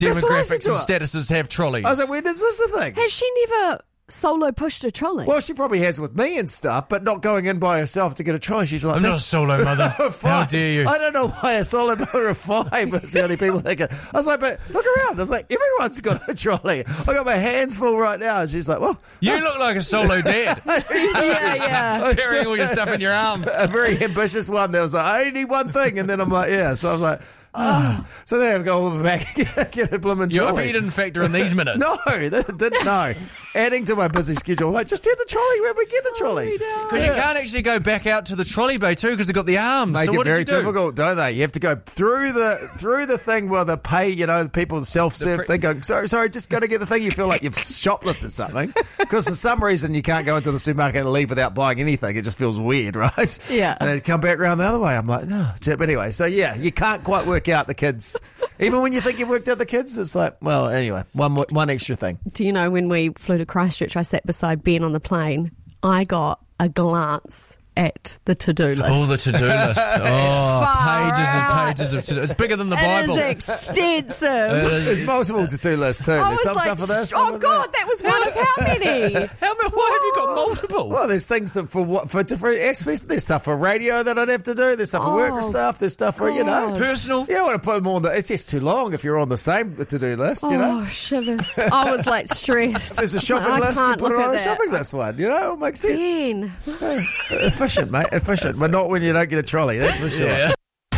demographics and statuses have trolleys. I was like, when is this a thing? Has she never solo pushed a trolley? Well, she probably has with me and stuff, but not going in by herself to get a trolley. She's like, I'm not a solo mother. How dare you? I don't know why a solo mother of 5 is the only people that can. I was like, but look around. I was like, everyone's got a trolley. I got my hands full right now. And she's like, well. You look like a solo dad. Yeah. Carrying all your stuff in your arms. A very ambitious one that was like, I only need one thing. And then I'm like, yeah. So I was like, so then I go back and get a blooming trolley. I bet you didn't factor in these minutes. No, didn't know. Adding to my busy schedule, I'm like, just get the trolley. Where we get the trolley? Because you can't actually go back out to the trolley bay too because they've got the arms. Make so it what very did you do? difficult, don't they? You have to go through the thing where the pay, the people, the self-serve thing, go, sorry, just got to get the thing. You feel like you've shoplifted something. Because for some reason you can't go into the supermarket and leave without buying anything. It just feels weird, right? Yeah. And then come back around the other way. I'm like, no. But anyway, so yeah, you can't quite work out the kids. Even when you think you've worked out the kids, it's like, well, anyway, one extra thing. Do you know when we flew to Christchurch, I sat beside Ben on the plane. I got a glance at the to-do list. Oh, the to-do list. Pages and pages of to-do. It's bigger than the Bible. It is extensive. There's multiple to-do lists too. I There's was some like, stuff for this. oh God, that was one of how many? Why have you got multiple? Well, there's things that for different aspects. There's stuff for radio that I'd have to do. There's stuff for work stuff. There's stuff for, personal. You don't want to put them all it's just too long if you're on the same to-do list, Oh, shivers. I was like stressed. There's a shopping list, you put it on a shopping list one. It makes sense. Ben. Efficient, mate. Efficient. But not when you don't get a trolley, that's for sure. Yeah.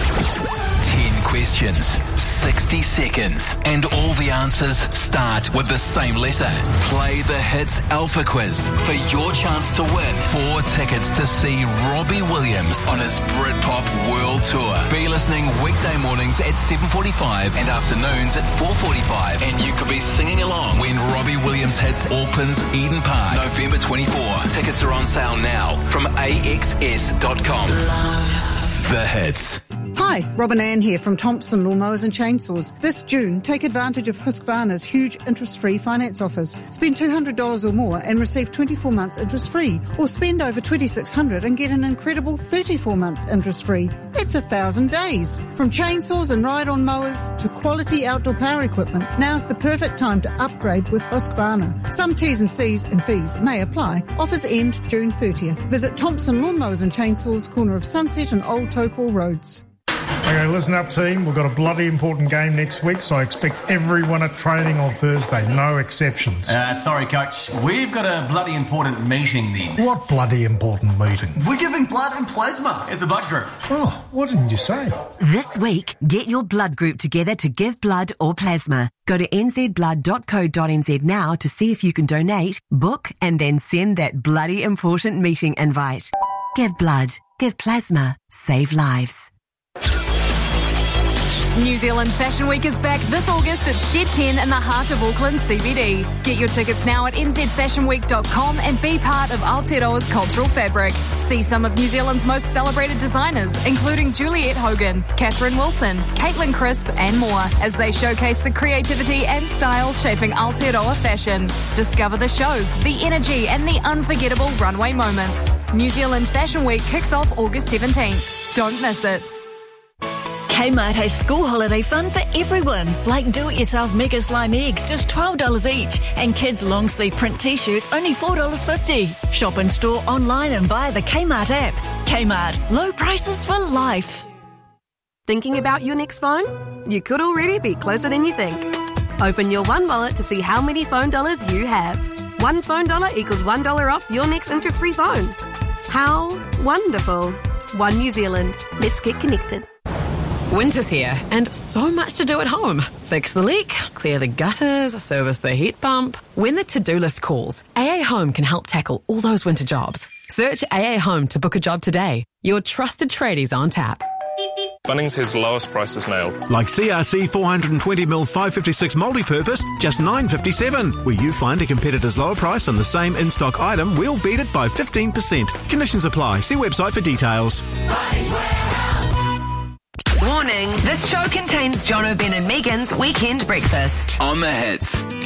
10 questions, 60 seconds, and all the answers start with the same letter. Play the Hits Alpha Quiz for your chance to win 4 tickets to see Robbie Williams on his Britpop World Tour. Be listening weekday mornings at 7:45 and afternoons at 4:45, and you could be singing along when Robbie Williams hits Auckland's Eden Park, November 24. Tickets are on sale now from AXS.com. The Hits. Hi, Robin Ann here from Thompson Lawnmowers and Chainsaws. This June, take advantage of Husqvarna's huge interest-free finance offers. Spend $200 or more and receive 24 months interest-free. Or spend over $2,600 and get an incredible 34 months interest-free. That's 1,000 days. From chainsaws and ride-on mowers to quality outdoor power equipment, now's the perfect time to upgrade with Husqvarna. Some T's and C's and fees may apply. Offers end June 30th. Visit Thompson Lawnmowers and Chainsaws, corner of Sunset and Old Topol Roads. Okay, listen up, team. We've got a bloody important game next week, so I expect everyone at training on Thursday. No exceptions. Sorry, Coach. We've got a bloody important meeting then. What bloody important meeting? We're giving blood and plasma as a blood group. Oh, what didn't you say? This week, get your blood group together to give blood or plasma. Go to nzblood.co.nz now to see if you can donate, book, and then send that bloody important meeting invite. Give blood, give plasma, save lives. New Zealand Fashion Week is back this August at Shed 10 in the heart of Auckland CBD. Get your tickets now at nzfashionweek.com and be part of Aotearoa's cultural fabric. See some of New Zealand's most celebrated designers, including Juliette Hogan, Catherine Wilson, Caitlin Crisp and more, as they showcase the creativity and styles shaping Aotearoa fashion. Discover the shows, the energy and the unforgettable runway moments. New Zealand Fashion Week kicks off August 17th. Don't miss it. Kmart has school holiday fun for everyone, like do-it-yourself Mega Slime eggs, just $12 each, and kids' long-sleeve print t-shirts, only $4.50. Shop in store, online and via the Kmart app. Kmart, low prices for life. Thinking about your next phone? You could already be closer than you think. Open your One Wallet to see how many phone dollars you have. One phone dollar equals $1 off your next interest-free phone. How wonderful. One New Zealand. Let's get connected. Winter's here, and so much to do at home. Fix the leak, clear the gutters, service the heat pump. When the to-do list calls, AA Home can help tackle all those winter jobs. Search AA Home to book a job today. Your trusted tradies on tap. Bunnings has lowest prices now. Like CRC 420ml 556 multi-purpose, just $9.57. Where you find a competitor's lower price on the same in-stock item, we'll beat it by 15%. Conditions apply. See website for details. Warning, this show contains John O'Ben and Megan's Weekend Breakfast. On the Hits.